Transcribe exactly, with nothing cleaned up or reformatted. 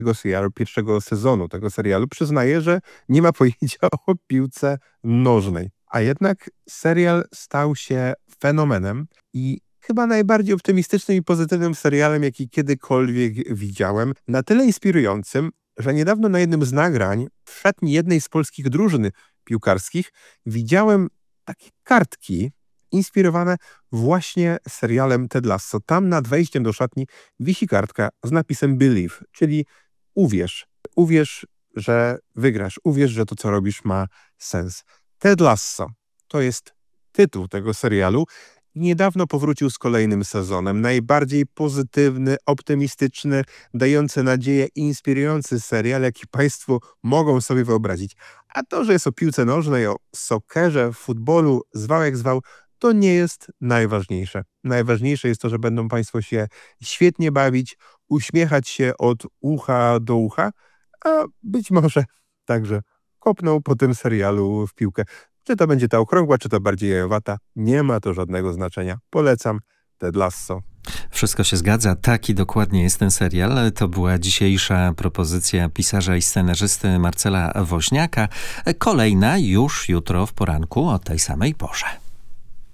tego serialu, pierwszego sezonu tego serialu, przyznaje, że nie ma pojęcia o piłce nożnej. A jednak serial stał się fenomenem i chyba najbardziej optymistycznym i pozytywnym serialem, jaki kiedykolwiek widziałem. Na tyle inspirującym, że niedawno na jednym z nagrań w szatni jednej z polskich drużyn piłkarskich widziałem takie kartki inspirowane właśnie serialem Ted Lasso. Tam nad wejściem do szatni wisi kartka z napisem Believe, czyli uwierz. Uwierz, że wygrasz. Uwierz, że to, co robisz, ma sens. Ted Lasso to jest tytuł tego serialu. Niedawno powrócił z kolejnym sezonem. Najbardziej pozytywny, optymistyczny, dający nadzieję i inspirujący serial, jaki Państwo mogą sobie wyobrazić. A to, że jest o piłce nożnej, o soccerze, futbolu, zwał jak zwał, to nie jest najważniejsze. Najważniejsze jest to, że będą Państwo się świetnie bawić, uśmiechać się od ucha do ucha, a być może także kopną po tym serialu w piłkę. Czy to będzie ta okrągła, czy to bardziej jajowata, nie ma to żadnego znaczenia. Polecam Ted Lasso. Wszystko się zgadza. Taki dokładnie jest ten serial. To była dzisiejsza propozycja pisarza i scenarzysty Marcela Woźniaka. Kolejna już jutro w poranku o tej samej porze.